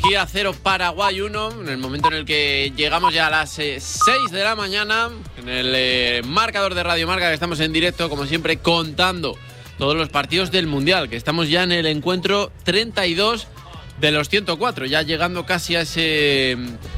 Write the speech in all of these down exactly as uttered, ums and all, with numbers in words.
Turquía cero, Paraguay uno, en el momento en el que llegamos ya a las eh, seis de la mañana, en el eh, marcador de Radio Marca, que estamos en directo, como siempre, contando todos los partidos del Mundial, que estamos ya en el encuentro treinta y dos de los ciento cuatro, ya llegando casi a ese,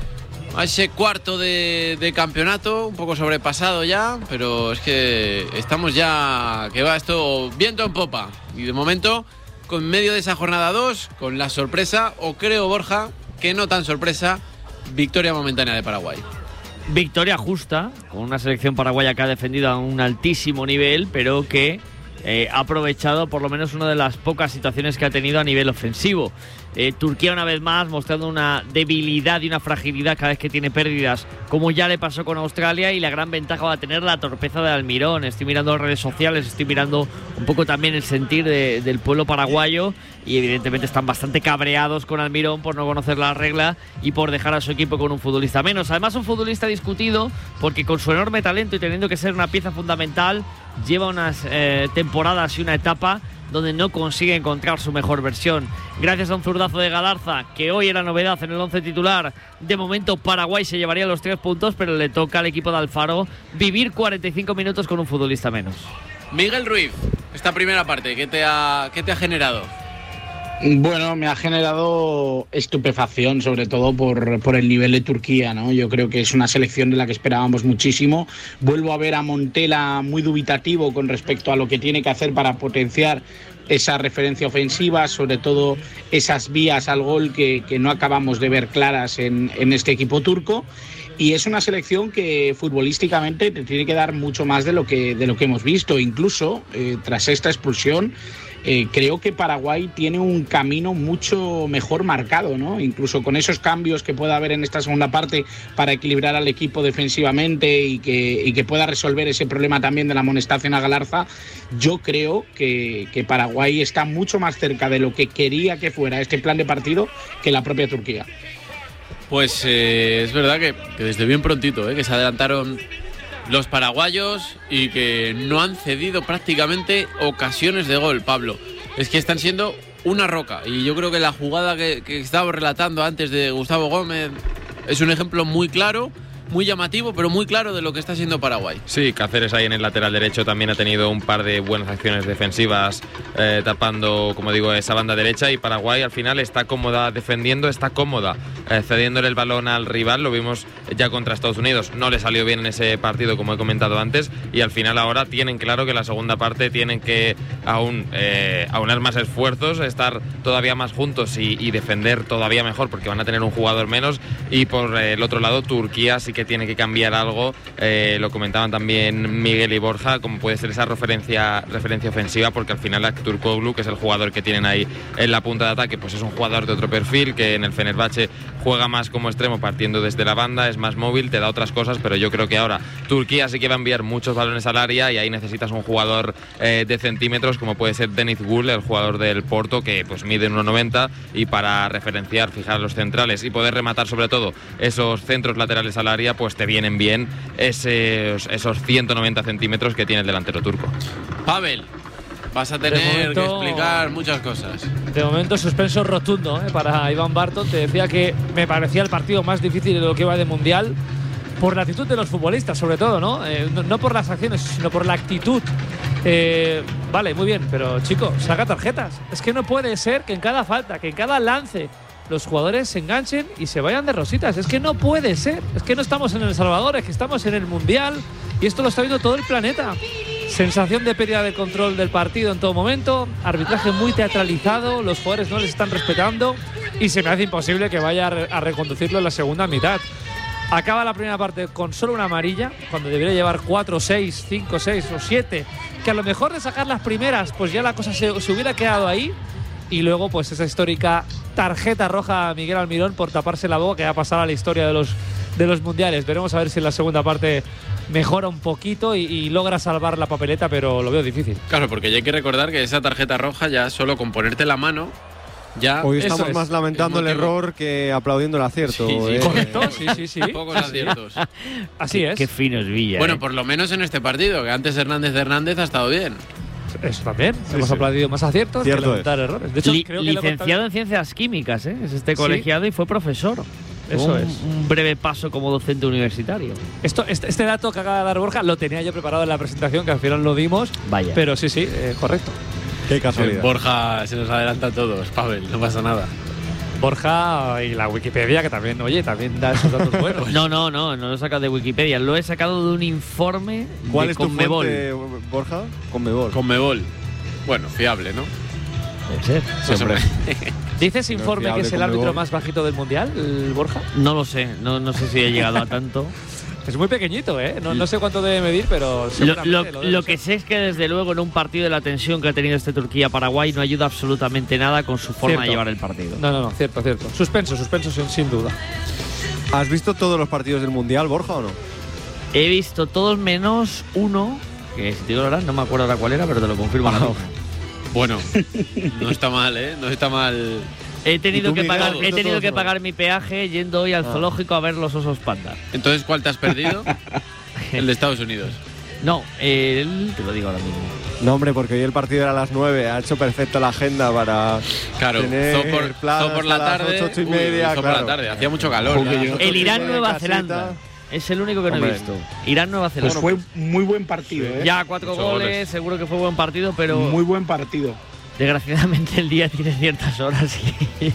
a ese cuarto de, de campeonato, un poco sobrepasado ya, pero es que estamos ya, que va esto viento en popa, y de momento, con medio de esa jornada dos, con la sorpresa, o creo, Borja, que no tan sorpresa, victoria momentánea de Paraguay. Victoria justa, con una selección paraguaya que ha defendido a un altísimo nivel, pero que eh, ha aprovechado por lo menos una de las pocas situaciones que ha tenido a nivel ofensivo. Eh, Turquía una vez más mostrando una debilidad y una fragilidad cada vez que tiene pérdidas, como ya le pasó con Australia, y la gran ventaja va a tener la torpeza de Almirón. Estoy mirando redes sociales, estoy mirando un poco también el sentir de, del pueblo paraguayo, y evidentemente están bastante cabreados con Almirón por no conocer la regla y por dejar a su equipo con un futbolista menos. Además, un futbolista discutido porque con su enorme talento y teniendo que ser una pieza fundamental, lleva unas eh, temporadas y una etapa donde no consigue encontrar su mejor versión. Gracias a un zurdazo de Galarza, que hoy era novedad en el once titular, de momento Paraguay se llevaría los tres puntos, pero le toca al equipo de Alfaro vivir cuarenta y cinco minutos con un futbolista menos. Miguel Ruiz, esta primera parte, ¿qué te ha, qué te ha generado? Bueno, me ha generado estupefacción, sobre todo por, por el nivel de Turquía, ¿no? Yo creo que es una selección de la que esperábamos muchísimo. Vuelvo a ver a Montela muy dubitativo con respecto a lo que tiene que hacer para potenciar esa referencia ofensiva, sobre todo esas vías al gol que, que no acabamos de ver claras en, en este equipo turco. Y es una selección que futbolísticamente te tiene que dar mucho más de lo que, de lo que hemos visto. Incluso eh, tras esta expulsión, Eh, creo que Paraguay tiene un camino mucho mejor marcado, ¿no? Incluso con esos cambios que pueda haber en esta segunda parte para equilibrar al equipo defensivamente y que, y que pueda resolver ese problema también de la amonestación a Galarza, yo creo que, que Paraguay está mucho más cerca de lo que quería que fuera este plan de partido que la propia Turquía. Pues eh, es verdad que, que desde bien prontito, eh, que se adelantaron los paraguayos y que no han cedido prácticamente ocasiones de gol, Pablo. Es que están siendo una roca, y yo creo que la jugada que, que estaba relatando antes de Gustavo Gómez es un ejemplo muy claro, muy llamativo, pero muy claro de lo que está siendo Paraguay. Sí, Cáceres ahí en el lateral derecho también ha tenido un par de buenas acciones defensivas, eh, tapando, como digo, esa banda derecha, y Paraguay al final está cómoda defendiendo, está cómoda eh, cediéndole el balón al rival. Lo vimos ya contra Estados Unidos, no le salió bien en ese partido, como he comentado antes, y al final ahora tienen claro que la segunda parte tienen que aún eh, aunar más esfuerzos, estar todavía más juntos y, y defender todavía mejor, porque van a tener un jugador menos. Y por eh, el otro lado, Turquía sí que tiene que cambiar algo, eh, lo comentaban también Miguel y Borja, como puede ser esa referencia referencia ofensiva, porque al final Aktürkoğlu, que es el jugador que tienen ahí en la punta de ataque, pues es un jugador de otro perfil, que en el Fenerbahce juega más como extremo partiendo desde la banda, es más móvil, te da otras cosas, pero yo creo que ahora Turquía sí que va a enviar muchos balones al área, y ahí necesitas un jugador eh, de centímetros, como puede ser Deniz Gül, el jugador del Porto, que pues mide uno noventa, y para referenciar, fijar los centrales y poder rematar sobre todo esos centros laterales al área, pues te vienen bien esos, esos ciento noventa centímetros que tiene el delantero turco. Pavel, vas a tener momento, que explicar muchas cosas. De momento, suspenso rotundo ¿eh? para Iván Barton. Te decía que me parecía el partido más difícil de lo que va de Mundial, por la actitud de los futbolistas, sobre todo, ¿no? Eh, no, no por las acciones, sino por la actitud. Eh, vale, muy bien, pero chico, saca tarjetas. Es que no puede ser que en cada falta, que en cada lance, los jugadores se enganchen y se vayan de rositas. Es que no puede ser. Es que no estamos en El Salvador, es que estamos en el Mundial, y esto lo está viendo todo el planeta. Sensación de pérdida de control del partido en todo momento, arbitraje muy teatralizado, los jugadores no les están respetando, y se me hace imposible que vaya a, re- a reconducirlo en la segunda mitad. Acaba la primera parte con solo una amarilla, cuando debería llevar cuatro, seis, cinco, seis o siete, que a lo mejor de sacar las primeras, pues ya la cosa se, se hubiera quedado ahí. Y luego, pues esa histórica tarjeta roja a Miguel Almirón por taparse la boca, que va a pasar a la historia de los, de los mundiales. Veremos a ver si en la segunda parte mejora un poquito y, y logra salvar la papeleta, pero lo veo difícil. Claro, porque ya hay que recordar que esa tarjeta roja, ya solo con ponerte la mano, ya. Hoy estamos es, más lamentando el error que aplaudiendo el acierto. Sí, sí, eh. Correcto, sí, sí, sí. Pocos aciertos. Así qué, es. Qué finos Villa. Bueno, eh. por lo menos en este partido, que antes Hernández de Hernández ha estado bien. Eso también. Sí, Hemos sí. aplaudido más aciertos Cierto que lamentar errores. De hecho, Li- creo que lo he licenciado contado- en Ciencias Químicas, ¿eh? Es este Sí. colegiado y fue profesor. Eso Tuvo un, es. un breve paso como docente universitario. Esto, este, este dato que acaba de dar Borja lo tenía yo preparado en la presentación, que al final lo dimos. Vaya. Pero sí, sí, eh, correcto. Qué casualidad. Borja se nos adelanta a todos, Pavel, no pasa nada. Borja y la Wikipedia, que también, oye, también da esos datos buenos. No, no, no, no lo he sacado de Wikipedia, lo he sacado de un informe ¿Cuál de es tu Conmebol. fuente, Borja? Conmebol. Conmebol. Bueno, fiable, ¿no? Puede ser. Más o menos. ¿Dice ese informe fiable que es el Conmebol. árbitro más bajito del mundial, el Borja? No lo sé, no, no sé si he llegado a tanto. Es muy pequeñito, ¿eh? No, no sé cuánto debe medir, pero Lo, seguramente lo- lo debe lo ser. que sé es que desde luego en un partido de la tensión que ha tenido este Turquía-Paraguay no ayuda absolutamente nada con su forma Cierto. de llevar el partido. No, no, no, cierto, cierto. Suspenso, suspenso sin, sin duda. ¿Has visto todos los partidos del Mundial, Borja, o no? He visto todos menos uno, que si te digo la verdad no me acuerdo ahora cuál era, pero te lo confirmo ahora mismo. Bueno, no está mal, ¿eh? No está mal. He tenido, ¿Y tú, que Miguel, pagar, has he visto tenido todos que o no? pagar mi peaje yendo hoy al Ah. zoológico a ver los osos panda. Entonces, ¿cuál te has perdido? El de Estados Unidos. No, el, te lo digo ahora mismo. No, hombre, porque hoy el partido era a las nueve. Ha hecho perfecta la agenda para Claro, tener zoo por, plan zoo por la hasta las tarde. ocho, ocho y uy, media, zoo por claro. la tarde. Hacía mucho calor. Joder, ya. yo- El Irán en Nueva casita. Zelanda. Es el único que no he Hombre. visto. Irán Nueva Pues Zelanda. fue muy buen partido, ¿eh? Ya cuatro Muchos goles, goles. seguro que fue buen partido, pero Muy buen partido. desgraciadamente el día tiene ciertas horas y,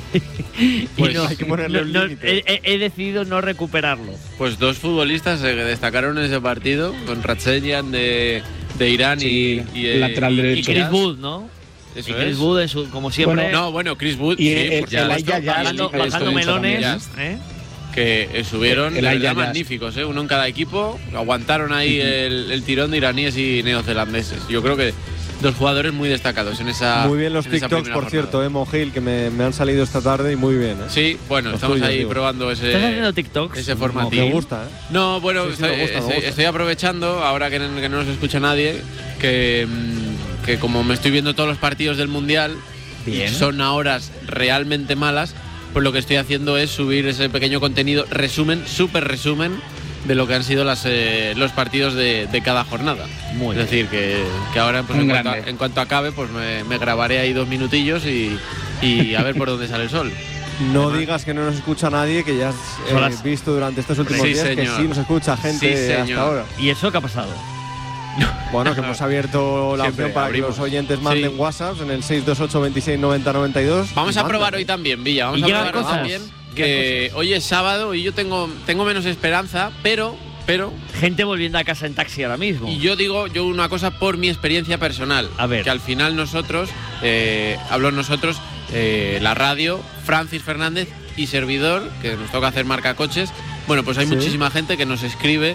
y Pues no- hay que ponerle no- un no- límite. he, he- he decidido no recuperarlo. Pues dos futbolistas se destacaron en ese partido, con Ratselian de, de Irán Sí, y, y, lateral y- Y derecho. Chris Wood, ¿no? Eso y Chris es. Wood, en su- como siempre, Bueno, No, bueno, Chris Wood, Y sí, el- por el supuesto, Elijah Jazz, bajando, sí, bajando esto- esto melones. también. ¿eh? que estuvieron El de Elijah verdad Jazz. magníficos, ¿eh? Uno en cada equipo, aguantaron ahí el, el tirón de iraníes y neozelandeses. Yo creo que dos jugadores muy destacados en esa Muy bien los en esa TikToks, primera por jornada. cierto, eh, Mojil, que me, me han salido esta tarde y muy bien, ¿eh? Sí, bueno, Los estamos tuyos, ahí digo. probando ese, ¿Estás haciendo TikToks? ese No, formatín. me gusta, ¿eh? No, bueno, Sí, sí, estoy, me gusta, me estoy- gusta. estoy aprovechando, ahora que, que no nos escucha nadie, que, mm, que como me estoy viendo todos los partidos del Mundial, Bien. y son a horas realmente malas, pues lo que estoy haciendo es subir ese pequeño contenido, resumen, súper resumen, de lo que han sido las, eh, los partidos de, de cada jornada. Muy es decir, que, que ahora pues, Un en, cuanto, grande. en cuanto acabe, pues me, me grabaré ahí dos minutillos y, y a ver por dónde sale el sol. No digas que no nos escucha nadie, que ya has eh, Son las- visto durante estos últimos Sí, días señor. que sí nos escucha gente Sí, hasta señor. ahora. ¿Y eso qué ha pasado? Bueno, que hemos abierto la Siempre opción para abrimos. que los oyentes manden Sí. WhatsApp en el seis dos ocho, veintiséis, noventa, noventa y dos. Vamos a Manda. probar hoy también, Villa. Vamos Y a llegan probar hoy cosas. también. Que hoy es sábado y yo tengo, tengo menos esperanza, pero, pero, Gente volviendo a casa en taxi ahora mismo. y yo digo yo una cosa por mi experiencia personal. A ver. Que al final nosotros, eh, hablo nosotros, eh, la radio, Francis Fernández y servidor, que nos toca hacer marca coches. Bueno, pues hay Sí. muchísima gente que nos escribe,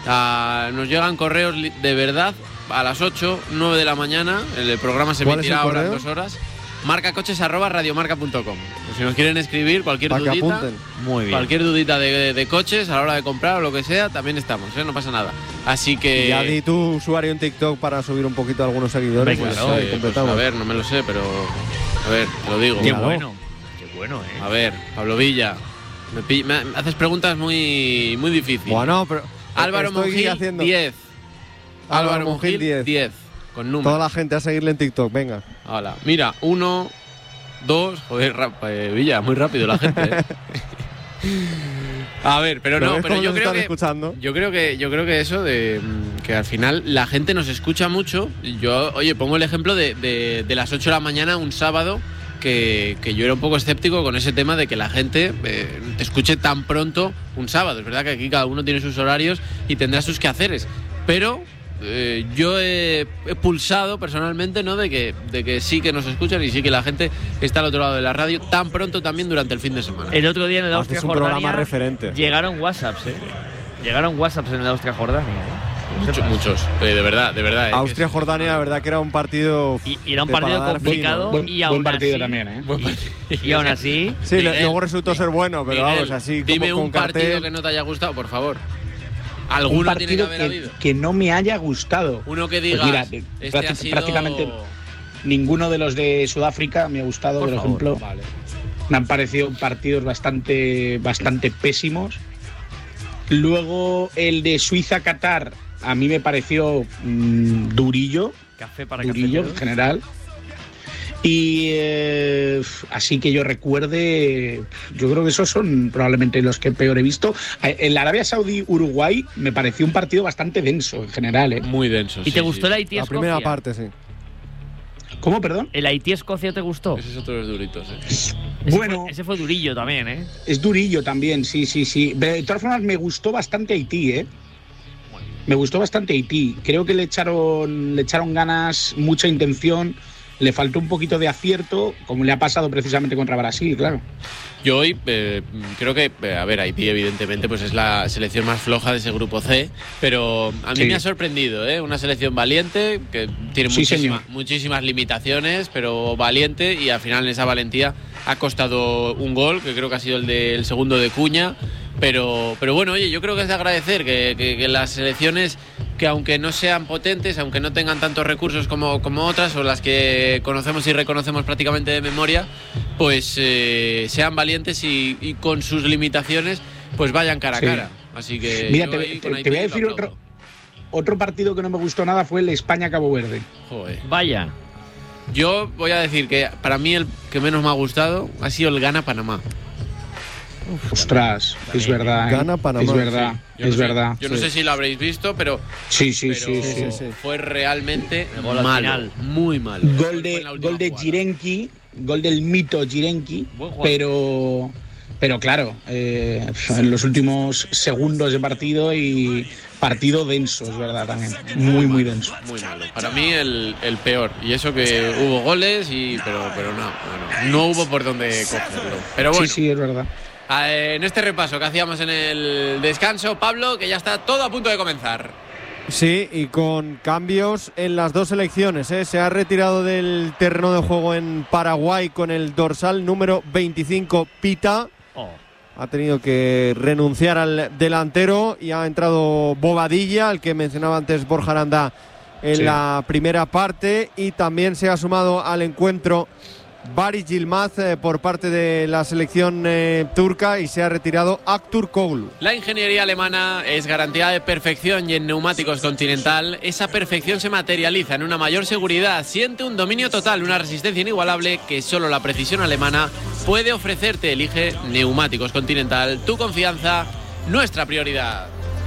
ah, nos llegan correos li- de verdad a las ocho, nueve de la mañana. El programa se ¿Cuál es el emitirá ahora en correo? dos horas. marcacoches arroba radiomarca punto com. Pues si nos quieren escribir cualquier Para que dudita, apunten. Muy bien. cualquier dudita de, de coches a la hora de comprar o lo que sea, también estamos, ¿eh? No pasa nada. Así que. Ya di tu usuario en TikTok para subir un poquito a algunos seguidores. Venga, pues, claro, ahí Eh, pues, completamos. a ver, no me lo sé, pero. A ver, te lo digo. Qué Claro. bueno. Qué bueno, ¿eh? A ver, Pablo Villa. Me, pi- me haces preguntas muy, muy difíciles. Bueno, pero Álvaro estoy Monjil, haciendo diez. Álvaro Álvaro Monjil, Monjil, diez. diez. Con toda números. la gente a seguirle en TikTok, venga. Hola. Mira, uno, dos. Joder, ra- eh, Villa, muy rápido la gente. ¿eh? A ver, pero, no, ves pero cómo yo nos creo están que. escuchando? Yo creo que yo creo que eso de mm, que al final la gente nos escucha mucho. Yo, oye, pongo el ejemplo de, de, de las ocho de la mañana un sábado que, que yo era un poco escéptico con ese tema de que la gente eh, te escuche tan pronto un sábado. Es verdad que aquí cada uno tiene sus horarios y tendrá sus quehaceres, pero eh, yo he, he pulsado personalmente, ¿no? De que, de que sí que nos escuchan y sí que la gente está al otro lado de la radio tan pronto también durante el fin de semana. El otro día en el Haces Austria un programa Jordania referente. llegaron WhatsApps, ¿eh? Llegaron WhatsApps en el Austria Jordania, ¿eh? Muchos, muchos. Eh, de verdad, de verdad. eh, que Austria-Jordania, la verdad que era un partido. Y, y era un de partido paladar complicado Buen, y aún buen partido así, también, ¿eh? Buen partido. y aún así Sí, le- Miguel, luego resultó ser bueno, pero Miguel, vamos, así dime como un con partido cartel. que no te haya gustado, por favor. Un Alguno tiene que partido haber que, habido. que no me haya gustado. Uno que Pues digas, mira, este prácti- ha sido... prácticamente ninguno de los de Sudáfrica me ha gustado, Por por, favor, ejemplo. Vale. Me han parecido partidos bastante, bastante pésimos. Luego el de Suiza-Qatar a mí me pareció mm, durillo. Café para durillo cafeteros. en general. Y eh, así que yo recuerde, yo creo que esos son probablemente los que peor he visto. El Arabia Saudí-Uruguay me pareció un partido bastante denso en general, ¿eh? Muy denso. ¿Y sí, te gustó sí. el Haití La Escocia? primera parte, sí. ¿Cómo, perdón? ¿El Haití Escocia te gustó? Ese es otro de los duritos, ¿eh? Ese Bueno. fue, ese fue durillo también, ¿eh? Es durillo también, sí, sí, sí. De todas formas, me gustó bastante Haití, ¿eh? Me gustó bastante Haití. Creo que le echaron, le echaron ganas, mucha intención. Le faltó un poquito de acierto, como le ha pasado precisamente contra Brasil, claro. Yo hoy eh, creo que, eh, a ver, Haití evidentemente pues es la selección más floja de ese grupo C, pero a mí Sí. me ha sorprendido, ¿eh? Una selección valiente, que tiene Sí, muchísima- señor. muchísimas limitaciones, pero valiente, y al final en esa valentía ha costado un gol, que creo que ha sido el del segundo de Cuña, pero, pero bueno, oye, yo creo que es de agradecer que, que- que las selecciones que aunque no sean potentes, aunque no tengan tantos recursos como, como otras, o las que conocemos y reconocemos prácticamente de memoria, pues eh, sean valientes y, y con sus limitaciones pues vayan cara a Sí. cara. Así que Mira, yo te, ahí te- con te voy a Haití decir lo otro, aplaudo. otro partido que no me gustó nada, fue el España-Cabo Verde. Joder. Vaya. Yo voy a decir que para mí el que menos me ha gustado ha sido el Ghana-Panamá. Ostras, es verdad. ¿eh? Gana Panamá, Es verdad, Yo no es sé- verdad. Yo no Sí. sé si lo habréis visto, pero, Sí, sí, pero sí, sí. sí, sí. fue realmente El gol al malo, final. muy malo. Gol Fue de, en la última gol de jugada. Jirenki, gol del mito Jirenki, Buen jugador. pero, pero claro, eh, en los últimos segundos de partido y partido denso, es verdad también. Muy, muy denso. Muy malo. Para mí el, el peor. Y eso que hubo goles, y pero, pero no, no, no. No hubo por dónde cogerlo. Pero bueno, Sí, sí, es verdad. eh, en este repaso que hacíamos en el descanso, Pablo, que ya está todo a punto de comenzar. Sí, y con cambios en las dos selecciones, ¿eh? Se ha retirado del terreno de juego en Paraguay con el dorsal número veinticinco, Pita. Oh. Ha tenido que renunciar al delantero y ha entrado Bobadilla, el que mencionaba antes Borja Aranda en Sí. la primera parte, y también se ha sumado al encuentro Barış Yılmaz eh, por parte de la selección eh, turca, y se ha retirado Aktürkoğlu. La ingeniería alemana es garantía de perfección, y en Neumáticos Continental esa perfección se materializa en una mayor seguridad. Siente un dominio total, una resistencia inigualable que solo la precisión alemana puede ofrecerte. Elige Neumáticos Continental, tu confianza, nuestra prioridad.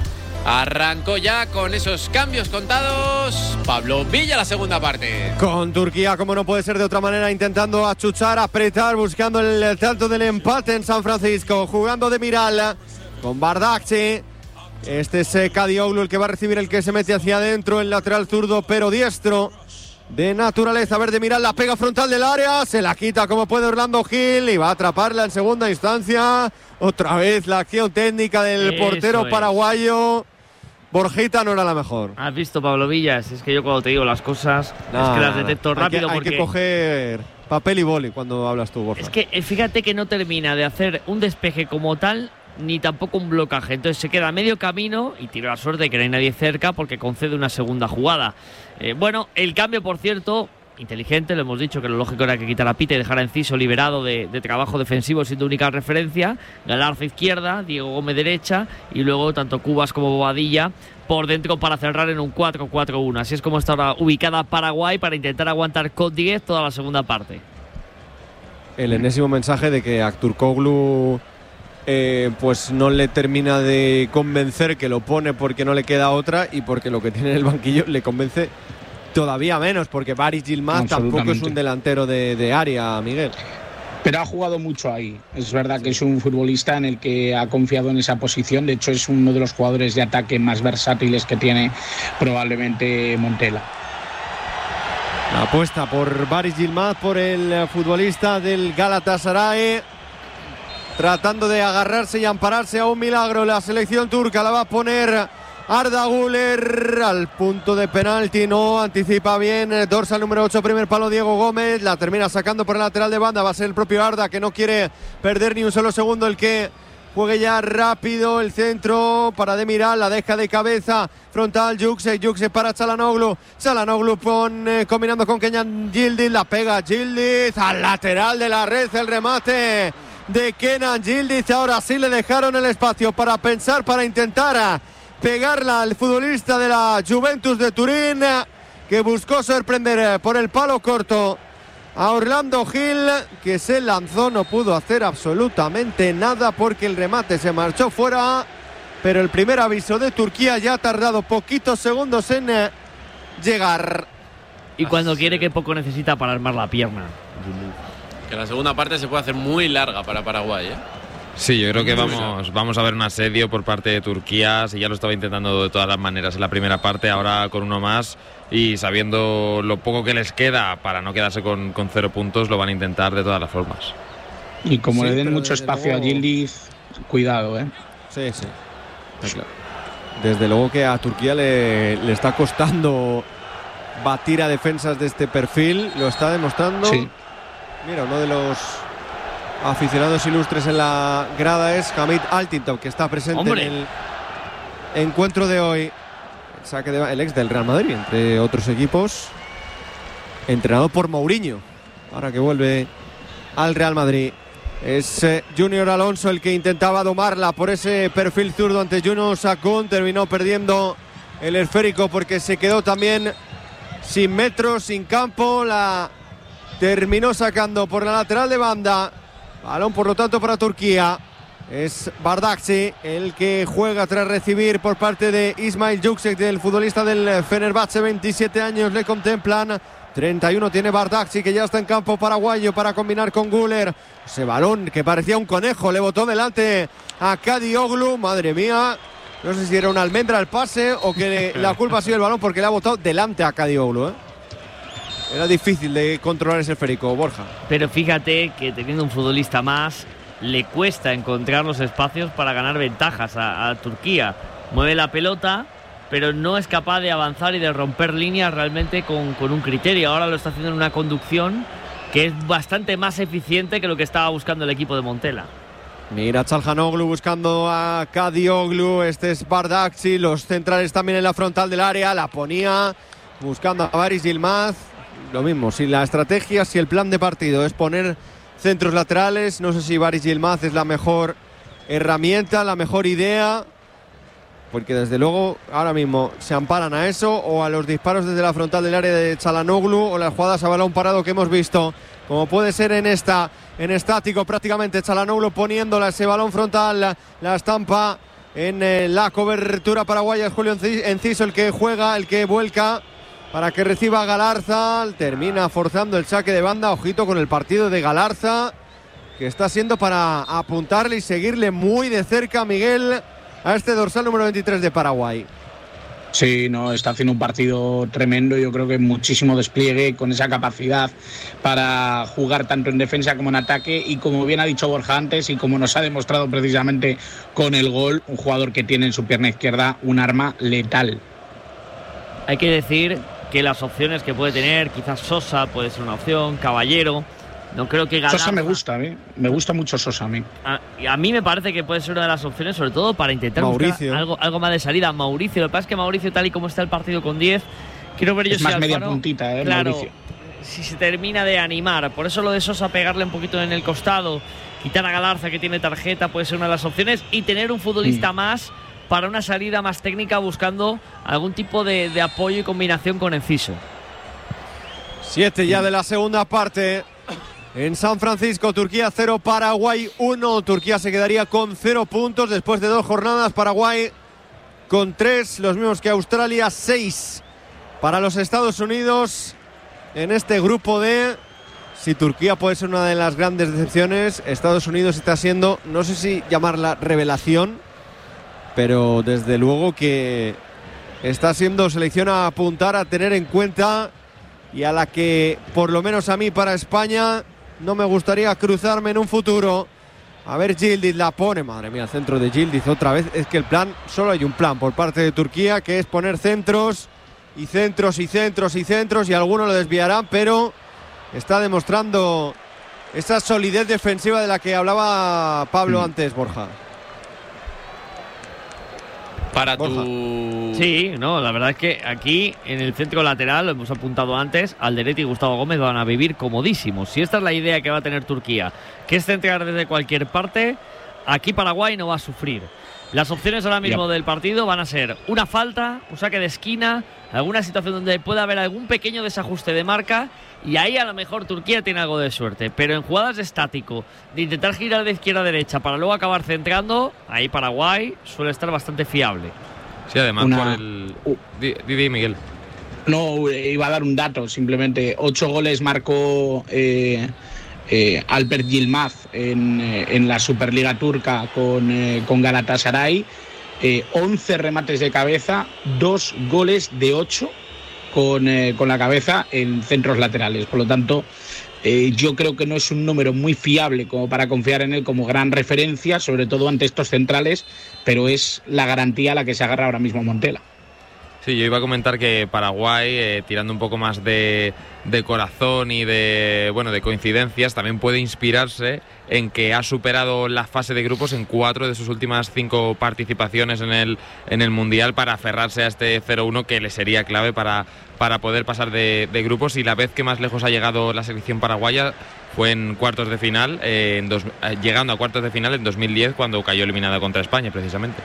Arrancó ya con esos cambios contados Pablo Villa la segunda parte. Con Turquía, como no puede ser de otra manera, intentando achuchar, apretar, buscando el tanto del empate en San Francisco, jugando de Miral con Bardakci. Este es eh, Kadioglu el que va a recibir, el que se mete hacia adentro, el lateral zurdo pero diestro de naturaleza. A ver, de Miral, la pega frontal del área, se la quita como puede Orlando Gil y va a atraparla en segunda instancia. Otra vez la acción técnica del Eso portero es. paraguayo. Borjita no era la mejor. ¿Has visto, Pablo Villas? Es que yo cuando te digo las cosas No, es que las no, no. detecto Hay que- rápido hay porque que coger papel y boli cuando hablas tú, Borja. es que eh, fíjate que no termina de hacer un despeje como tal ni tampoco un blocaje. Entonces se queda a medio camino y tiene la suerte de que no hay nadie cerca porque concede una segunda jugada. Eh, bueno, el cambio, por cierto, inteligente, lo hemos dicho que lo lógico era que quitara a Pita y dejar a Enciso liberado de, de trabajo defensivo siendo única referencia. Galarza izquierda, Diego Gómez derecha y luego tanto Cubas como Bobadilla por dentro para cerrar en un cuatro cuatro uno. Así es como está ahora ubicada Paraguay para intentar aguantar con diez toda la segunda parte. El enésimo mensaje de que Aktürkoğlu eh, pues no le termina de convencer, que lo pone porque no le queda otra y porque lo que tiene en el banquillo le convence todavía menos, porque Barış Yılmaz tampoco es Absolutamente. un delantero de, de área, Miguel. Pero ha jugado mucho ahí. Es verdad que es un futbolista en el que ha confiado en esa posición. De hecho, es uno de los jugadores de ataque más versátiles que tiene probablemente Montella. La apuesta por Barış Yılmaz, por el futbolista del Galatasaray, tratando de agarrarse y ampararse a un milagro. La selección turca la va a poner Arda Güler al punto de penalti, no anticipa bien. Dorsal número ocho, primer palo Diego Gómez, la termina sacando por el lateral de banda. Va a ser el propio Arda, que no quiere perder ni un solo segundo, el que juegue ya rápido el centro para Demiral, la deja de cabeza frontal Yüksek, Yüksek para Çalhanoğlu, Çalhanoğlu pone, combinando con Kenan Yildiz, la pega Yildiz al lateral de la red, el remate de Kenan Yildiz. Ahora sí le dejaron el espacio para pensar, para intentar pegarla al futbolista de la Juventus de Turín, que buscó sorprender por el palo corto a Orlando Gil, que se lanzó, no pudo hacer absolutamente nada porque el remate se marchó fuera, pero el primer aviso de Turquía ya ha tardado poquitos segundos en eh, llegar. Y cuando quiere, que poco necesita para armar la pierna. Que la segunda parte se puede hacer muy larga para Paraguay, ¿eh? Sí, yo creo que vamos, vamos a ver un asedio por parte de Turquía. Si ya lo estaba intentando de todas las maneras en la primera parte, ahora con uno más y sabiendo lo poco que les queda para no quedarse con, con cero puntos, lo van a intentar de todas las formas. Y como Sí, le den pero mucho desde espacio luego- a Yildiz, cuidado, ¿eh? Sí, sí. Está claro. Desde luego que a Turquía le, le está costando batir a defensas de este perfil, lo está demostrando. Sí. Mira, uno de los aficionados ilustres en la grada es Hamid Altintop, que está presente ¡Hombre! en el encuentro de hoy. El saque de, el ex del Real Madrid, entre otros equipos, entrenado por Mourinho, ahora que vuelve al Real Madrid. Es eh, Junior Alonso el que intentaba domarla por ese perfil zurdo ante Juno Sakun. Terminó perdiendo el esférico porque se quedó también sin metros, sin campo. La terminó sacando por la lateral de banda. Balón, por lo tanto, para Turquía. Es Bardakci el que juega tras recibir por parte de Ismail Yüksek, del futbolista del Fenerbahce. veintisiete años le contemplan. treinta y uno tiene Bardakci, que ya está en campo paraguayo para combinar con Güler. Ese balón que parecía un conejo le botó delante a Kadioglu. Madre mía, no sé si era una almendra el pase o que la culpa ha sido el balón, porque le ha botado delante a Kadioglu, ¿eh? Era difícil de controlar ese esférico, Borja. Pero fíjate que teniendo un futbolista más, le cuesta encontrar los espacios para ganar ventajas a, a Turquía. Mueve la pelota, pero no es capaz de avanzar y de romper líneas realmente con, con un criterio. Ahora lo está haciendo en una conducción que es bastante más eficiente que lo que estaba buscando el equipo de Montella. Mira Çalhanoğlu buscando a Kadioglu. Este es Bardakci. Los centrales también en la frontal del área. La ponía buscando a Baris Yilmaz. Lo mismo, si la estrategia, si el plan de partido es poner centros laterales, no sé si Baris Yilmaz es la mejor herramienta, la mejor idea, porque desde luego ahora mismo se amparan a eso o a los disparos desde la frontal del área de Çalhanoğlu o las jugadas a balón parado que hemos visto, como puede ser en esta, en estático prácticamente. Çalhanoğlu poniéndola ese balón frontal, la, la estampa en eh, la cobertura paraguaya. Es Julio Enciso el que juega, el que vuelca para que reciba Galarza. Termina forzando el saque de banda. Ojito con el partido de Galarza, que está siendo para apuntarle y seguirle muy de cerca, Miguel, a este dorsal número veintitrés de Paraguay. Sí, no, está haciendo un partido tremendo. Yo creo que muchísimo despliegue, con esa capacidad para jugar tanto en defensa como en ataque, y como bien ha dicho Borja antes y como nos ha demostrado precisamente con el gol, un jugador que tiene en su pierna izquierda un arma letal. Hay que decir que las opciones que puede tener, quizás Sosa puede ser una opción, Caballero, no creo que Galarza. Sosa me gusta, ¿eh? Me gusta mucho Sosa a mí. A, a mí me parece que puede ser una de las opciones, sobre todo para intentar Mauricio. buscar algo, algo más de salida. Mauricio, lo que pasa es que Mauricio, tal y como está el partido con diez, quiero ver yo Es si más Alfaro, media puntita, ¿eh? claro, Mauricio. si se termina de animar. Por eso lo de Sosa, pegarle un poquito en el costado, quitar a Galarza, que tiene tarjeta, puede ser una de las opciones, y tener un futbolista mm. más para una salida más técnica, buscando algún tipo de, de apoyo y combinación con Enciso. Siete ya de la segunda parte. En San Francisco, Turquía cero, Paraguay uno. Turquía se quedaría con cero puntos después de dos jornadas. Paraguay con tres, los mismos que Australia, seis para los Estados Unidos en este grupo D. Si Turquía puede ser una de las grandes decepciones, Estados Unidos está siendo, no sé si llamarla revelación, pero desde luego que está siendo selección a apuntar, a tener en cuenta, y a la que, por lo menos a mí, para España, no me gustaría cruzarme en un futuro. A ver, Yildiz la pone, madre mía, centro de Yildiz otra vez. Es que el plan, solo hay un plan por parte de Turquía, que es poner centros y centros y centros y centros, y algunos lo desviarán, pero está demostrando esa solidez defensiva de la que hablaba Pablo mm. antes, Borja. Para Borja. tu... Sí, no, la verdad es que aquí en el centro lateral, lo hemos apuntado antes, Alderete y Gustavo Gómez van a vivir comodísimos. Si esta es la idea que va a tener Turquía, que es centrar desde cualquier parte, aquí Paraguay no va a sufrir. Las opciones ahora mismo Yep. del partido van a ser una falta, un saque de esquina, alguna situación donde pueda haber algún pequeño desajuste de marca, y ahí a lo mejor Turquía tiene algo de suerte. Pero en jugadas de estático, de intentar girar de izquierda a derecha para luego acabar centrando, ahí Paraguay suele estar bastante fiable. Sí, además Una- por el... Uh. Di, di, di, Miguel. No, eh, iba a dar un dato, simplemente ocho goles marcó eh, eh, Alper Yilmaz en, eh, en la Superliga turca con, eh, con Galatasaray, eh, once remates de cabeza, dos goles de ocho con, eh, con la cabeza en centros laterales. Por lo tanto, eh, yo creo que no es un número muy fiable como para confiar en él como gran referencia, sobre todo ante estos centrales, pero es la garantía a la que se agarra ahora mismo Montela. Sí, yo iba a comentar que Paraguay, eh, tirando un poco más de, de corazón y de bueno de coincidencias, también puede inspirarse en que ha superado la fase de grupos en cuatro de sus últimas cinco participaciones en el, en el Mundial para aferrarse a este cero uno que le sería clave para, para poder pasar de, de grupos. Y la vez que más lejos ha llegado la selección paraguaya fue en cuartos de final, eh, en dos, eh, llegando a cuartos de final en dos mil diez, cuando cayó eliminada contra España, precisamente.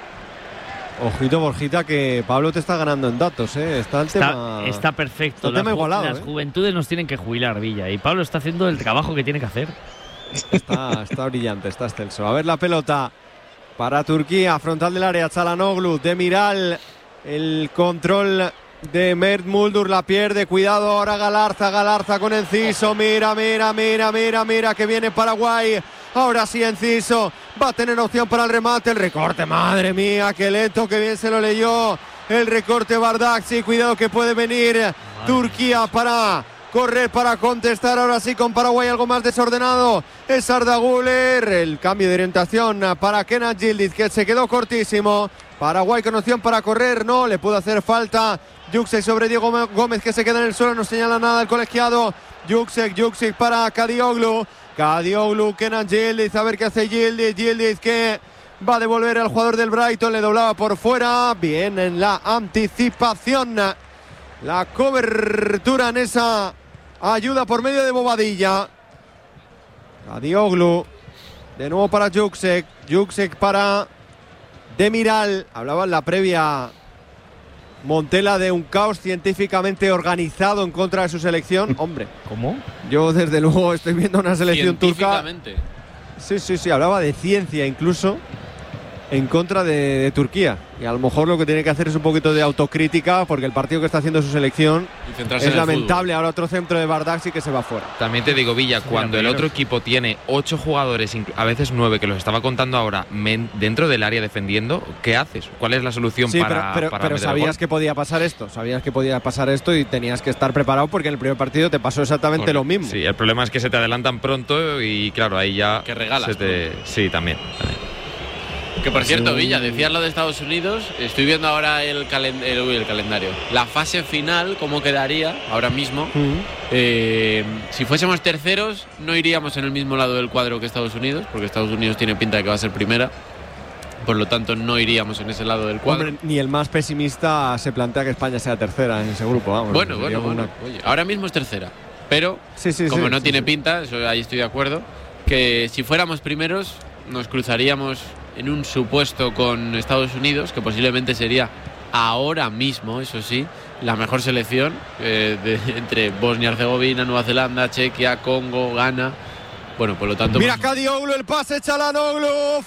Ojito, Borjita, que Pablo te está ganando en datos, ¿eh? Está el Está, tema... está perfecto. Está el tema Las ju- igualado, Las ¿eh? juventudes nos tienen que jubilar, Villa. Y Pablo está haciendo el trabajo que tiene que hacer. Está, está brillante, está excelso. A ver la pelota para Turquía, frontal del área, Çalhanoğlu, Demiral, el control de Mert Muldur, la pierde, cuidado ahora Galarza, Galarza con Enciso, mira, mira, mira, mira, mira que viene Paraguay, ahora sí Enciso, va a tener opción para el remate, el recorte, madre mía, qué lento, que bien se lo leyó, el recorte Bardakci, cuidado que puede venir madre. Turquía para correr, para contestar ahora sí con Paraguay, algo más desordenado, es Arda Güler, el cambio de orientación para Kenan Yildiz, que se quedó cortísimo. Paraguay con opción para correr, no, le pudo hacer falta Juksek sobre Diego Gómez, que se queda en el suelo, no señala nada el colegiado. Juksek, Juksek para Kadioglu, Kadioglu, Kenan Yildiz, a ver qué hace Yildiz, Yildiz que va a devolver al jugador del Brighton, le doblaba por fuera, bien en la anticipación, la cobertura en esa ayuda por medio de Bobadilla. Kadioglu, de nuevo para Juksek, Juksek para Demiral, hablaba en la previa Montela de un caos científicamente organizado en contra de su selección. Hombre, ¿Cómo? yo desde luego estoy viendo una selección turca. Científicamente. Sí, sí, sí, hablaba de ciencia incluso en contra de, de Turquía. Y a lo mejor lo que tiene que hacer es un poquito de autocrítica, porque el partido que está haciendo su selección Y centrarse es en el lamentable. Ahora otro centro de Bardakci que se va fuera. También te digo, Villa, cuando el otro equipo tiene ocho jugadores, inclu- a veces nueve, que los estaba contando ahora, men- dentro del área defendiendo, ¿qué haces? ¿Cuál es la solución Sí, para, pero, pero, para pero meter el sabías gol? que podía pasar esto. Sabías que podía pasar esto y tenías que estar preparado, porque en el primer partido te pasó exactamente Correcto. lo mismo. Sí, el problema es que se te adelantan pronto y claro, ahí ya Que regalas, se te... Sí, también, también. Que por cierto, Sí. Villa, decías lo de Estados Unidos. Estoy viendo ahora el, calen- el, uy, el calendario. La fase final, cómo quedaría ahora mismo. Mm. Eh, si fuésemos terceros, no iríamos en el mismo lado del cuadro que Estados Unidos, porque Estados Unidos tiene pinta de que va a ser primera. Por lo tanto, no iríamos en ese lado del cuadro. Hombre, ni el más pesimista se plantea que España sea tercera en ese grupo. Vamos, bueno, sería bueno, bueno. una- Oye, ahora mismo es tercera. Pero, Sí, sí, como sí, no sí, tiene sí. pinta, eso ahí estoy de acuerdo, que si fuéramos primeros, nos cruzaríamos en un supuesto con Estados Unidos, que posiblemente sería ahora mismo, eso sí, la mejor selección eh, de- entre Bosnia-Herzegovina, Nueva Zelanda, Chequia, Congo, Ghana. Bueno, por lo tanto... Mira pues, Kadioglu, el pase, Çalhanoğlu,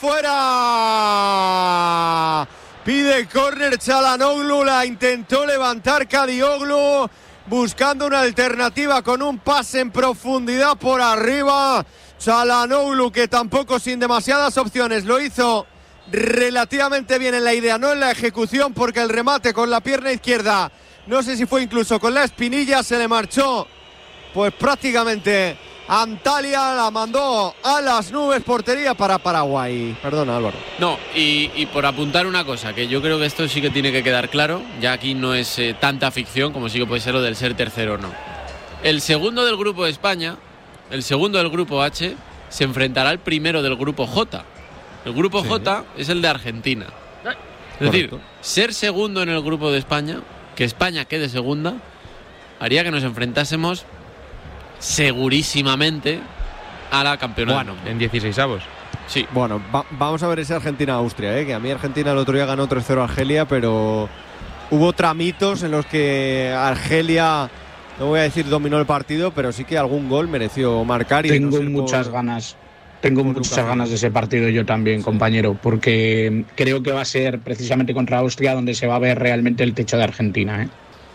fuera. Pide córner Çalhanoğlu, la intentó levantar Kadioglu, buscando una alternativa con un pase en profundidad por arriba. Çalhanoğlu, que tampoco sin demasiadas opciones, lo hizo relativamente bien en la idea, no en la ejecución, porque el remate con la pierna izquierda, no sé si fue incluso con la espinilla, se le marchó pues prácticamente Antalya, la mandó a las nubes. Portería para Paraguay. Perdona, Álvaro. No, y, y por apuntar una cosa, que yo creo que esto sí que tiene que quedar claro, ya aquí no es eh, tanta ficción como sí que puede ser lo del ser tercero o no. El segundo del grupo de España, el segundo del grupo H, se enfrentará al primero del grupo J. El grupo Sí. J es el de Argentina. Es decir, Correcto. ser segundo en el grupo de España, que España quede segunda, haría que nos enfrentásemos segurísimamente a la campeona del mundo. En dieciseisavos. Sí. Bueno, va, vamos a ver ese Argentina-Austria, ¿eh? Que a mí Argentina el otro día ganó tres cero a Argelia, pero hubo tramitos en los que Argelia, no voy a decir dominó el partido, pero sí que algún gol mereció marcar. Y Tengo no muchas por... ganas. Tengo por muchas Lukaku. ganas de ese partido yo también, sí, compañero, porque creo que va a ser precisamente contra Austria donde se va a ver realmente el techo de Argentina, ¿eh?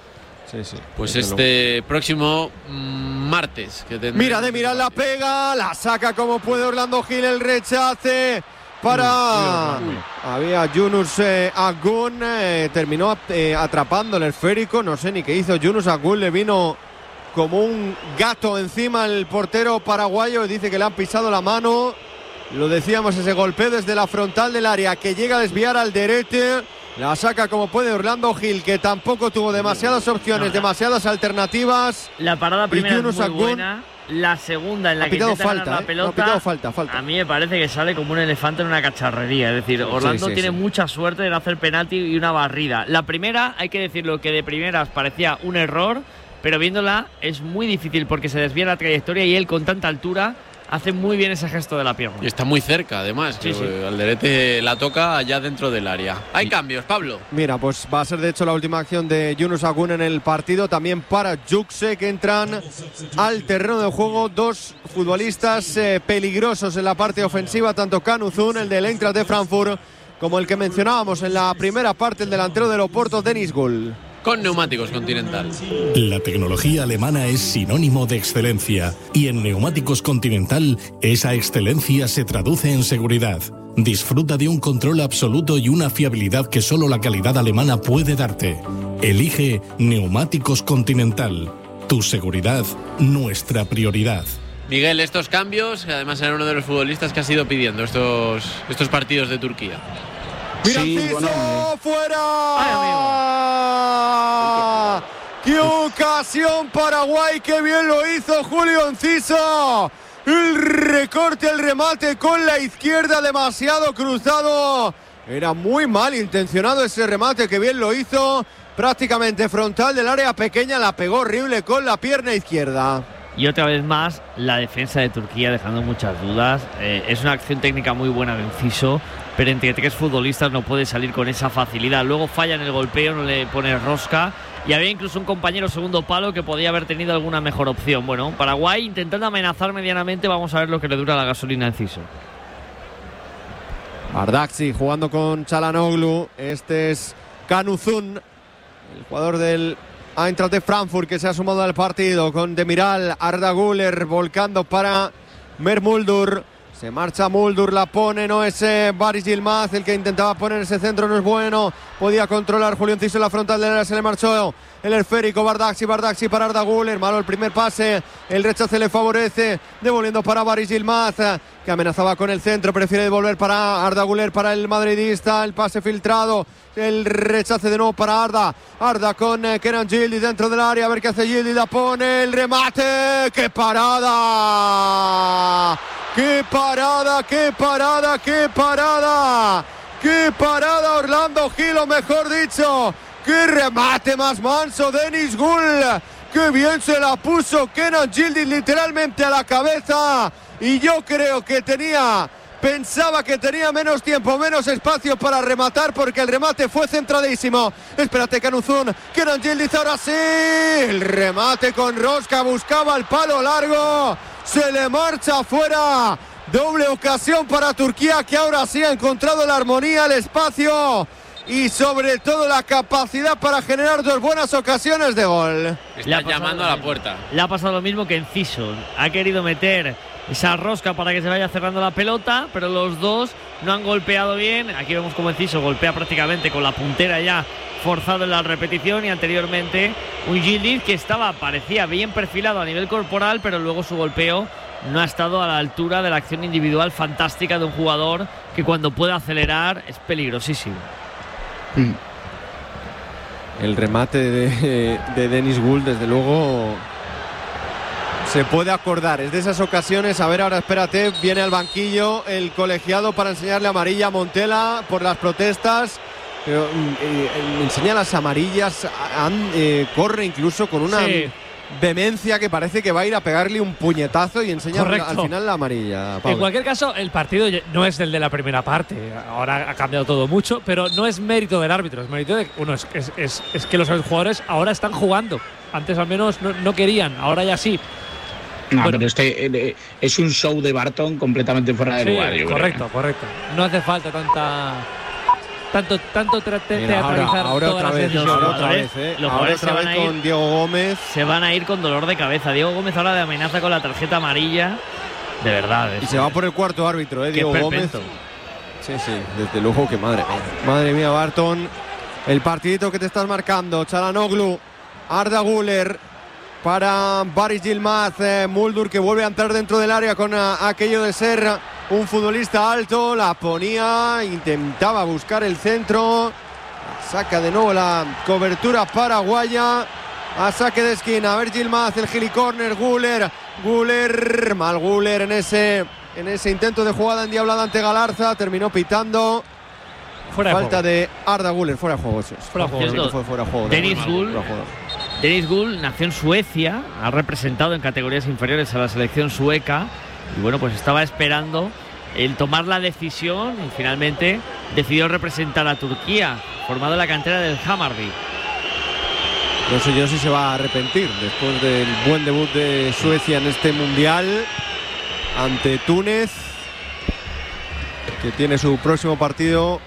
Sí, sí. Pues desde este luego. próximo martes. Que tendremos Mira, de mirar la pega, la saca como puede Orlando Gil, el rechace para... Uy, uy. Había Yunus eh, Agun, eh, terminó eh, atrapando el esférico, no sé ni qué hizo Yunus Agun, le vino como un gato encima el portero paraguayo, dice que le han pisado la mano. Lo decíamos, ese golpeo desde la frontal del área que llega a desviar al derete. La saca como puede Orlando Gil, que tampoco tuvo demasiadas opciones, no, demasiadas alternativas. La parada primera es muy Yunus Agun buena. La segunda, en la ha que pitado intenta falta, ganar la ¿eh? pelota, Ha pitado falta, falta. a mí me parece que sale como un elefante en una cacharrería. Es decir, Orlando sí, sí, tiene sí. mucha suerte de no hacer penalti y una barrida. La primera, hay que decirlo, que de primeras parecía un error, pero viéndola es muy difícil porque se desvía la trayectoria y él con tanta altura hace muy bien ese gesto de la pierna. Y está muy cerca, además. Sí, que sí. Alderete la toca allá dentro del área. Hay Y- cambios, Pablo. Mira, pues va a ser de hecho la última acción de Yunus Agun en el partido. También para Juxe, que entran al terreno de juego dos futbolistas eh, peligrosos en la parte ofensiva, tanto Kanu Zun, el del Eintracht de Frankfurt, como el que mencionábamos en la primera parte, el delantero del Oporto, Dennis Gull. Con neumáticos Continental. La tecnología alemana es sinónimo de excelencia y en Neumáticos Continental esa excelencia se traduce en seguridad. Disfruta de un control absoluto y una fiabilidad que solo la calidad alemana puede darte. Elige Neumáticos Continental. Tu seguridad, nuestra prioridad. Miguel, estos cambios, que además era uno de los futbolistas que has ido pidiendo estos, estos partidos de Turquía. ¡Mira Sí, Enciso! bueno, ¡Fuera! ¡Qué ocasión Paraguay! ¡Qué bien lo hizo Julio Enciso! El recorte, el remate con la izquierda demasiado cruzado. Era muy mal intencionado ese remate, que bien lo hizo. Prácticamente frontal del área pequeña, la pegó horrible con la pierna izquierda. Y otra vez más, la defensa de Turquía dejando muchas dudas. Eh, es una acción técnica muy buena de Enciso, pero entre tres futbolistas no puede salir con esa facilidad. Luego falla en el golpeo, no le pone rosca. Y había incluso un compañero segundo palo que podía haber tenido alguna mejor opción. Bueno, Paraguay intentando amenazar medianamente. Vamos a ver lo que le dura la gasolina a Enciso. Ardaxi jugando con Çalhanoğlu. Este es Kanu Zun, el jugador del Eintracht de Frankfurt, que se ha sumado al partido, con Demiral, Arda Güler volcando para Mermuldur. Se marcha Muldur, la pone, no es eh, Baris Yilmaz el que intentaba poner ese centro, no es bueno. Podía controlar Julio Enciso en la frontal del área, se le marchó el esférico. Bardaxi, Bardaxi para Arda Güler, malo el primer pase, el rechace le favorece, devolviendo para Baris Yilmaz, que amenazaba con el centro, prefiere devolver para Arda Güler, para el madridista, el pase filtrado, el rechace de nuevo para Arda, Arda con eh, Kenan Yildiz dentro del área, a ver qué hace Yildiz, la pone, el remate, ¡qué parada! ¡Qué parada, qué parada, qué parada! ¡Qué parada Orlando Gil, o mejor dicho! ¡Qué remate más manso, Dennis Gull! ¡Qué bien se la puso Kenan Yildiz literalmente a la cabeza! Y yo creo que tenía... Pensaba que tenía menos tiempo, menos espacio para rematar, porque el remate fue centradísimo. Espérate, Kanu Zun, Kenan Yildiz, ahora sí. El remate con rosca, buscaba el palo largo. Se le marcha afuera. Doble ocasión para Turquía, que ahora sí ha encontrado la armonía, el espacio y sobre todo la capacidad para generar dos buenas ocasiones de gol. Está llamando a la puerta. Le ha pasado lo mismo que Enciso. Ha querido meter esa rosca para que se vaya cerrando la pelota, pero los dos no han golpeado bien. Aquí vemos como Enciso golpea prácticamente con la puntera ya forzado en la repetición, y anteriormente un Yildiz que estaba, parecía bien perfilado a nivel corporal, pero luego su golpeo no ha estado a la altura de la acción individual fantástica de un jugador que cuando puede acelerar es peligrosísimo. Mm. El remate de, de Dennis Gull, desde luego, se puede acordar. Es de esas ocasiones. A ver, ahora espérate, viene al banquillo el colegiado para enseñarle amarilla a Montela por las protestas. Pero eh, enseña las amarillas, and, eh, corre incluso con una, Sí. vehemencia que parece que va a ir a pegarle un puñetazo y enseñar Correcto. al final la amarilla. Pablo. En cualquier caso, el partido no es el de la primera parte. Ahora ha cambiado todo mucho, pero no es mérito del árbitro. Es mérito de uno es, es, es, es que los jugadores ahora están jugando. Antes al menos no, no querían, ahora ya sí. No, Bueno. pero este eh, es un show de Barton completamente fuera de Sí, lugar. yo creo. correcto, correcto. No hace falta tanta tanto tanto tra- te- Mira, ahora, teatralizar ahora todas otra las vez, decisiones. ahora Los otra vez, jugadores- ¿eh? los Ahora jugadores otra se vez van a ir- con Diego Gómez. Se van a ir con dolor de cabeza. Diego Gómez ahora de amenaza con la tarjeta amarilla. De verdad. Y es- se va por el cuarto árbitro, ¿eh? qué Diego Gómez. esperpento. Sí, sí, desde luego que madre mía. Madre mía, Barton. El partidito que te estás marcando. Çalhanoğlu, Arda Güler para Baris Yilmaz. Eh, Muldur que vuelve a entrar dentro del área con a, aquello de ser un futbolista alto. La ponía, intentaba buscar el centro. Saca de nuevo la cobertura paraguaya. A saque de esquina. A ver Yilmaz, el gilicórner. Güler, Güler, mal Güler en ese, en ese intento de jugada endiablada ante Galarza. Terminó pitando. Fuera de Falta juego. de Arda Güler, fuera de juego. Eso es. Fuera de juego. Obviamente fue fuera de juego. Dennis Fuera de Gull. juego. Dennis Gull nació en Suecia, ha representado en categorías inferiores a la selección sueca y bueno, pues estaba esperando el tomar la decisión y finalmente decidió representar a Turquía, formado en la cantera del Hammarby. No sé yo si se va a arrepentir después del buen debut de Suecia en este mundial ante Túnez, que tiene su próximo partido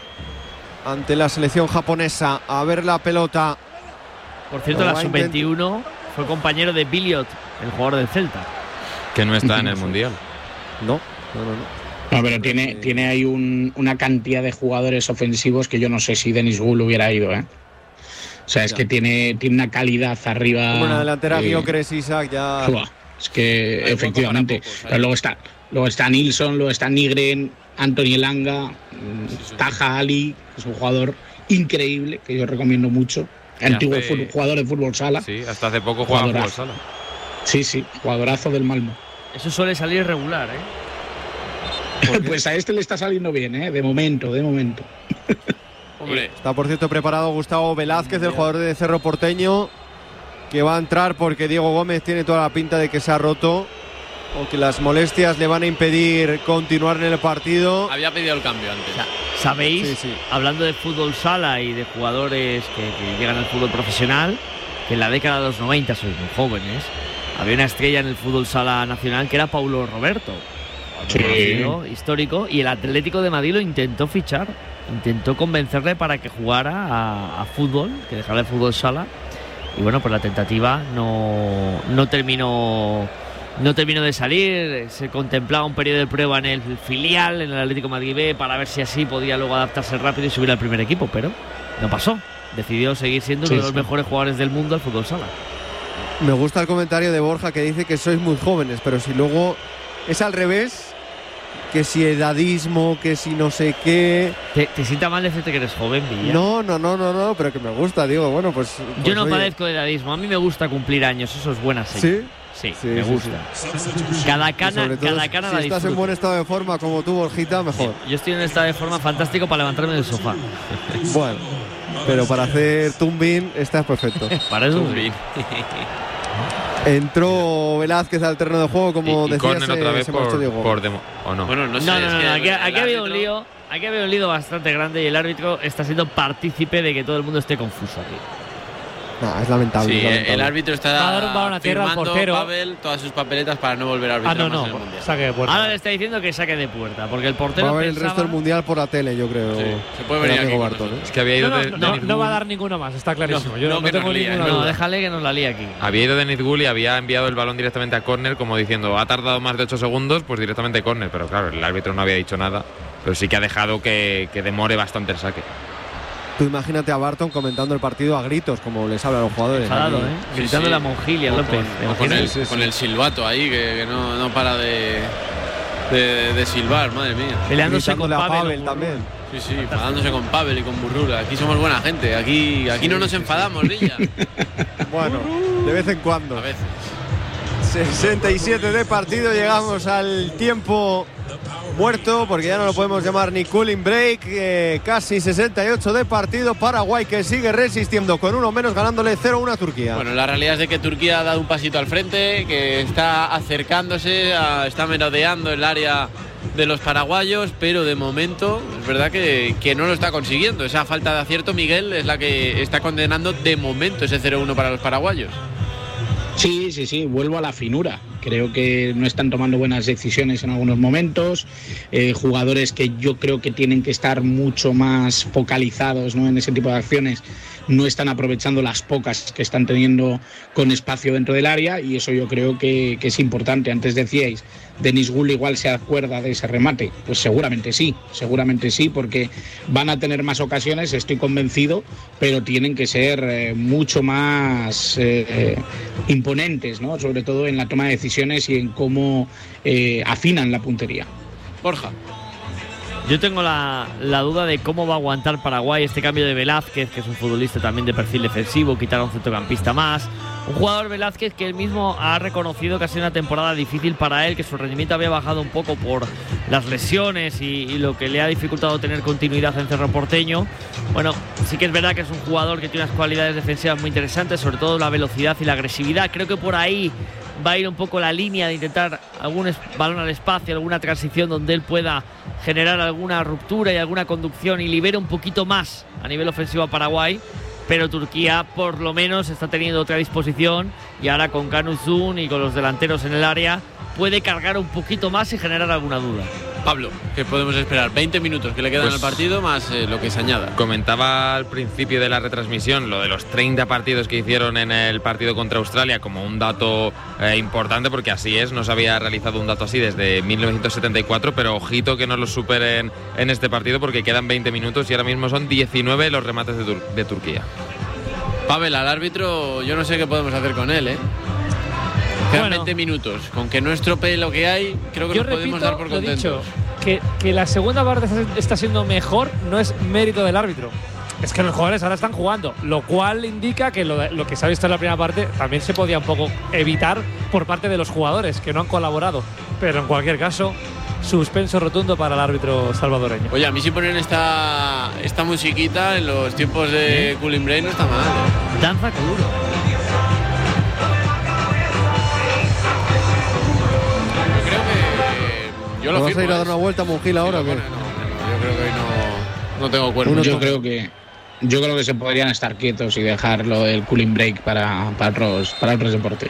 ante la selección japonesa. A ver la pelota. Por cierto, Lo la va a sub veintiuno fue compañero de Billiot, el jugador del Celta. Que no está en el Mundial. No, no, no. no. No, pero tiene, tiene ahí un- una cantidad de jugadores ofensivos que yo no sé si Dennis Gull hubiera ido, ¿eh? O sea, es Ya. que tiene, tiene una calidad arriba. Como una delantera, eh, Gyökeres, Isaac, ya. Buah, es que Hay efectivamente. poco para pocos, Pero hay. luego está, luego está Nilsson, luego está Nygren, Anthony Elanga, Sí, sí. Taha Ali, que es un jugador increíble que yo recomiendo mucho. Que Antiguo hace- fu- jugador de fútbol sala. Sí, Sí, hasta hace poco jugaba en fútbol Jugadorazo. sala. sí, jugadorazo del Malmo. Eso suele salir irregular, ¿eh? Pues a este le está saliendo bien, ¿eh? De momento, de momento. Hombre, Está por cierto preparado Gustavo Velázquez, el jugador de Cerro Porteño, que va a entrar porque Diego Gómez tiene toda la pinta de que se ha roto o que las molestias le van a impedir continuar en el partido. había pedido el cambio antes. O sea, ¿sabéis? Sí, sí. Hablando de fútbol sala y de jugadores que, que llegan al fútbol profesional, que en la década de los noventa, sois muy jóvenes, había una estrella en el fútbol sala nacional que era Paulo Roberto, Sí. conocido, histórico, y el Atlético de Madrid lo intentó fichar, intentó convencerle para que jugara a, a fútbol, que dejara el fútbol sala, y bueno, pues la tentativa no, no terminó no terminó de salir. Se contemplaba un periodo de prueba en el filial, en el Atlético de Madrid B, para ver si así podía luego adaptarse rápido y subir al primer equipo, pero no pasó. Decidió seguir siendo Sí, uno de los sí. mejores jugadores del mundo al fútbol sala. Me gusta el comentario de Borja que dice que sois muy jóvenes, pero si luego es al revés, que si edadismo, que si no sé qué. ¿Te, te sienta mal decirte que eres joven, Villa? No, no, no, no, no, pero que me gusta, digo, bueno, pues. Yo pues, no oye, padezco de edadismo, a mí me gusta cumplir años, eso es buena señal. ¿Sí? Sí, Sí, me sí, gusta. sí. Cada Y cana, sobre todo, cada cana si la estás en disfruto. buen estado de forma como tú, Borjita, mejor. Yo estoy en un estado de forma fantástico para levantarme del sofá. Bueno, pero para hacer tumbing estás perfecto. Para eso Tumbling. Entró Velázquez al terreno de juego, como y y decías, córner se- otra vez se por, marchó Diego. por demo, ¿o no? Bueno, no sé. No, no, es no, que no, aquí, el aquí ha habido un árbitro- lío, aquí ha habido un lío bastante grande y el árbitro está siendo partícipe de que todo el mundo esté confuso aquí. No, es lamentable. Sí, es lamentable. el árbitro Va a dar un balón está a tierra al firmando, portero. Pavel, todas sus papeletas para no volver a Ah, arbitrar no, más no, en el Mundial. saque de puerta. Ahora le está diciendo que saque de puerta, porque el portero Va a ver el pensaba- resto del mundial por la tele, yo creo. Sí, se puede el venir amigo aquí con Barton, nosotros. ¿eh? Es que había ido No, no, de- no, Dennis no va a Gull- dar ninguno más, está clarísimo. No, Yo no, no, que tengo nos lía, ninguna no, No, duda. déjale que nos la líe aquí. Había ido Dennis Gull y había enviado el balón directamente a córner, como diciendo, ha tardado más de ocho segundos, pues directamente córner. Pero claro, el árbitro no había dicho nada, pero sí que ha dejado que, que demore bastante el saque. Tú imagínate a Barton comentando el partido a gritos, como les hablan los jugadores. Enfadado, Aquí. ¿eh? Sí, Gritando sí. la Mongilia, O López. con, o con el, Sí, sí, con sí. el silbato ahí, que, que no, no para de, de, de silbar, madre mía. Peleándose con Gritándole a Pavel, Pavel también. Sí, sí, enfadándose con Pavel y con Burrula. Aquí somos buena gente, aquí, aquí no nos enfadamos, Villa. Bueno, de vez en cuando. A veces. sesenta y siete de partido, llegamos al tiempo muerto, porque ya no lo podemos llamar ni cooling break. Eh, casi sesenta y ocho de partido. Paraguay que sigue resistiendo con uno menos, ganándole cero uno a Turquía. Bueno, la realidad es de que Turquía ha dado un pasito al frente, que está acercándose, a, está merodeando el área de los paraguayos, pero de momento es verdad que, que no lo está consiguiendo. Esa falta de acierto, Miguel, es la que está condenando de momento ese cero uno para los paraguayos. Sí, sí, sí, vuelvo a la finura. Creo que no están tomando buenas decisiones en algunos momentos. Eh, jugadores que yo creo que tienen que estar mucho más focalizados, ¿no?, en ese tipo de acciones, no están aprovechando las pocas que están teniendo con espacio dentro del área, y eso yo creo que, que es importante. Antes decíais, Denis Gul igual se acuerda de ese remate. Pues seguramente sí, seguramente sí, porque van a tener más ocasiones, estoy convencido, pero tienen que ser eh, mucho más eh, imponentes, ¿no?, sobre todo en la toma de decisiones y en cómo eh, afinan la puntería. Borja. Yo tengo la, la duda de cómo va a aguantar Paraguay este cambio de Velázquez, que es un futbolista también de perfil defensivo, quitar a un centrocampista más. Un jugador, Velázquez, que él mismo ha reconocido que ha sido una temporada difícil para él, que su rendimiento había bajado un poco por las lesiones y, y lo que le ha dificultado tener continuidad en Cerro Porteño. Bueno, sí que es verdad que es un jugador que tiene unas cualidades defensivas muy interesantes, sobre todo la velocidad y la agresividad. Creo que por ahí va a ir un poco la línea de intentar algún balón al espacio, alguna transición donde él pueda generar alguna ruptura y alguna conducción y libere un poquito más a nivel ofensivo a Paraguay. Pero Turquía por lo menos está teniendo otra disposición, y ahora con Canuzun y con los delanteros en el área puede cargar un poquito más y generar alguna duda. Pablo, ¿qué podemos esperar? veinte minutos que le quedan pues, al partido, más eh, lo que se añada. Comentaba al principio de la retransmisión lo de los treinta partidos que hicieron en el partido contra Australia como un dato eh, importante, porque así es, no se había realizado un dato así desde mil novecientos setenta y cuatro, pero ojito que no lo superen en este partido, porque quedan veinte minutos y ahora mismo son diecinueve los remates de, Tur- de Turquía. Pavel, al árbitro yo no sé qué podemos hacer con él, ¿eh? Quedan bueno, veinte minutos. Con que no estropee lo que hay, creo que nos repito, podemos dar por contentos. Yo he dicho, que, que la segunda parte está siendo mejor no es mérito del árbitro. Es que los jugadores ahora están jugando, lo cual indica que lo, lo que se ha visto en la primera parte también se podía un poco evitar por parte de los jugadores que no han colaborado. Pero en cualquier caso, suspenso rotundo para el árbitro salvadoreño. Oye, a mí si ponen esta, esta musiquita en los tiempos de ¿Eh? Cooling Break no está mal, ¿eh? Danza que duro. Yo lo ¿Vas firmo, a ir a dar ¿eh? una vuelta a Mungil ahora o qué? No, no, no, yo creo que hoy no, no tengo cuerpo. Yo creo que yo creo que se podrían estar quietos y dejarlo el cooling break para, para, otros, para otros deportes.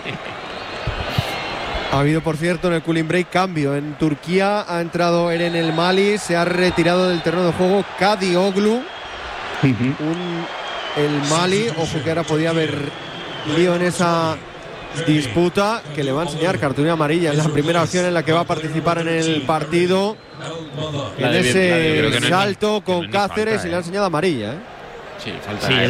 Ha habido, por cierto, en el cooling break cambio. En Turquía ha entrado Eren El Mali, se ha retirado del terreno de juego Kadioglu. Uh-huh. Un El Mali, ojo que ahora podía haber lío en esa disputa, que le va a enseñar cartulina amarilla en la primera opción en la que va a participar en el partido. En ese salto con Cáceres y le ha enseñado amarilla, ¿eh? Sí, falta. Sí,